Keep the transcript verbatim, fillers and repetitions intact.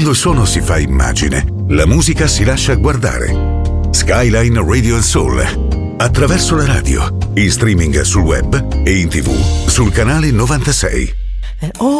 Quando il suono si fa immagine, la musica si lascia guardare. Skyline Radio and Soul. Attraverso la radio, in streaming sul web e in tv sul canale novantasei. And oh